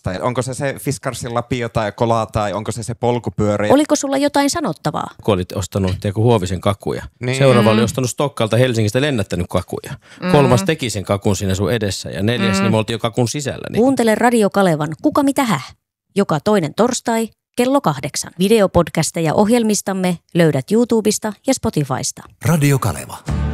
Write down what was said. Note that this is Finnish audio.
torstai? Onko se Fiskarsin lapio tai kolaa tai onko se polkupyörä? Oliko sulla jotain sanottavaa? Kun olit ostanut Huovisen kakuja. Niin. Seuraava oli ostanut Stokkalta Helsingistä lennättänyt kakuja. 3. teki sen kakun siinä sun edessä ja 4. niin me oltiin jo kakun sisällä. Niin. Kuuntele Radio Kalevan Kuka mitä häh? Joka toinen torstai kello 8. Videopodcasteja ohjelmistamme löydät YouTubesta ja Spotifysta. Radio Kaleva.